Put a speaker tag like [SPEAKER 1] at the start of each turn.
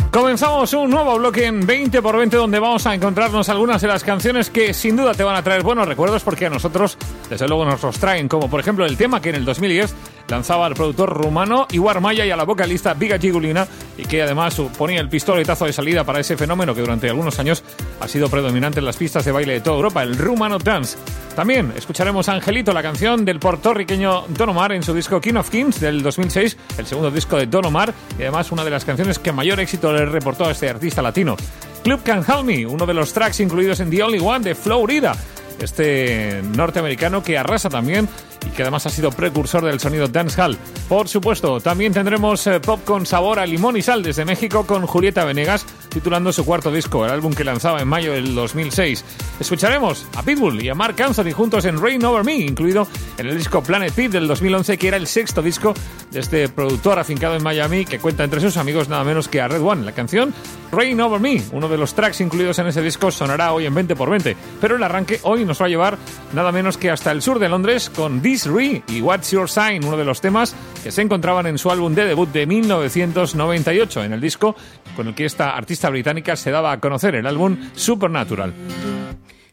[SPEAKER 1] Comenzamos un nuevo bloque en 20x20 donde vamos a encontrarnos algunas de las canciones que sin duda te van a traer buenos recuerdos, porque a nosotros desde luego nos los traen, como por ejemplo el tema que en el 2010 lanzaba al productor rumano Iwar Maya y a la vocalista Biga Gigulina, y que además suponía el pistoletazo de salida para ese fenómeno que durante algunos años ha sido predominante en las pistas de baile de toda Europa, el Rumano Dance. También escucharemos a Angelito, la canción del puertorriqueño Don Omar en su disco King of Kings del 2006, el segundo disco de Don Omar, y además una de las canciones que mayor éxito le reportó a este artista latino. Club Can't Help Me, uno de los tracks incluidos en The Only One de Florida, este norteamericano que arrasa también y que además ha sido precursor del sonido dancehall. Por supuesto, también tendremos pop con sabor a limón y sal desde México con Julieta Venegas, titulando su cuarto disco, el álbum que lanzaba en mayo del 2006. Escucharemos a Pitbull y a Marc Anthony juntos en Rain Over Me, incluido en el disco Planet Pit del 2011, que era el sexto disco de este productor afincado en Miami, que cuenta entre sus amigos nada menos que a Red One. La canción Rain Over Me, uno de los tracks incluidos en ese disco, sonará hoy en 20x20, pero el arranque hoy nos va a llevar nada menos que hasta el sur de Londres con This Re y What's Your Sign, uno de los temas que se encontraban en su álbum de debut de 1998, en el disco con el que esta artista británica se daba a conocer, el álbum Supernatural.